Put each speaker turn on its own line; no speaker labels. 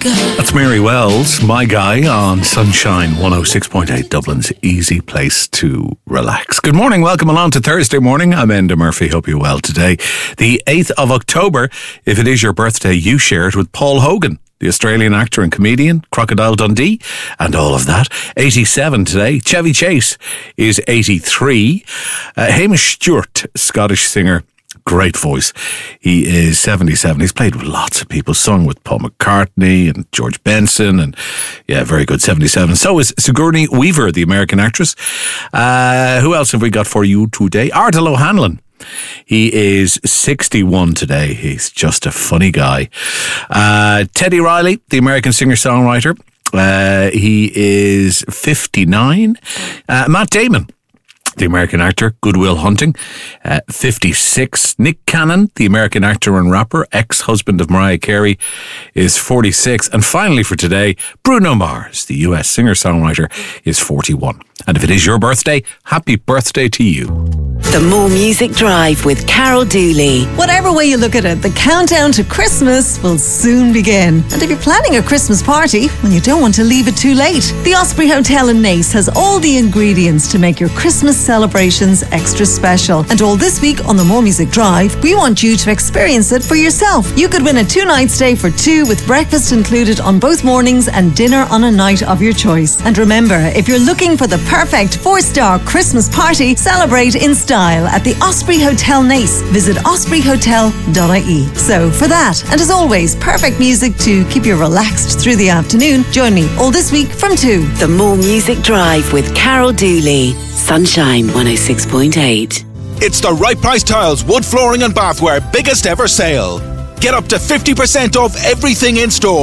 That's Mary Wells, My Guy, on Sunshine 106.8, Dublin's easy place to relax. Good morning, welcome along to Thursday morning. I'm Enda Murphy, hope you're well today. The 8th of October, if it is your birthday, you share it with Paul Hogan, the Australian actor and comedian, Crocodile Dundee, and all of that. 87 today. Chevy Chase is 83. Hamish Stewart, Scottish singer, great voice. He is 77. He's played with lots of people, sung with Paul McCartney and George Benson, and yeah, very good, 77. So is Sigourney Weaver, the American actress. Who else have we got for you today? Ardal O'Hanlon. He is 61 today. He's just a funny guy. Teddy Riley, the American singer-songwriter. He is 59. Matt Damon, the American actor, Good Will Hunting, 56. Nick Cannon, the American actor and rapper, ex-husband of Mariah Carey, is 46. And finally for today, Bruno Mars, the US singer-songwriter, is 41. And if it is your birthday, happy birthday to you.
The More Music Drive with Carol Dooley.
Whatever way you look at it, the countdown to Christmas will soon begin. And if you're planning a Christmas party, well, you don't want to leave it too late. The Osprey Hotel in Naas has all the ingredients to make your Christmas celebrations extra special. And all this week on the More Music Drive, we want you to experience it for yourself. You could win a 2-night stay for two with breakfast included on both mornings and dinner on a night of your choice. And remember, if you're looking for the perfect 4-star Christmas party, celebrate in style at the Osprey Hotel Naas. Visit ospreyhotel.ie. So for that, and as always, perfect music to keep you relaxed through the afternoon, join me all this week from 2.
The More Music Drive with Carol Dooley. Sunshine 106.8.
It's the Right Price Tiles Wood Flooring and Bathware biggest ever sale. Get up to 50% off everything in store.